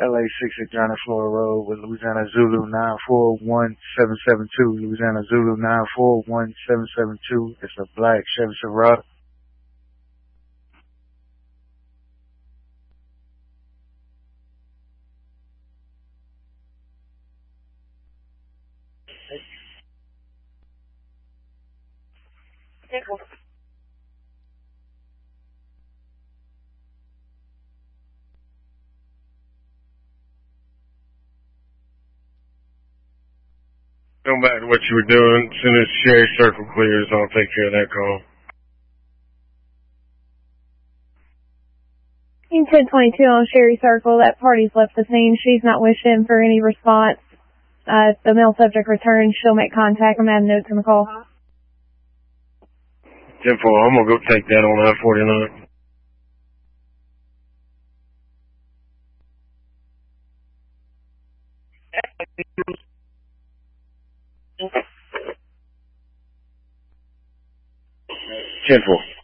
LA 6 at Johnny Flora Road with Louisiana Zulu 941772. Louisiana Zulu 941772. It's a black Chevy Silverado. Go back to what you were doing. As soon as Sherry Circle clears, I'll take care of that call. 1022 on Sherry Circle. That party's left the scene. She's not wishing for any response. If the male subject returns, she'll make contact. I'm adding notes in the call. 10-4, I'm going to go take that on I-49. Ten-4.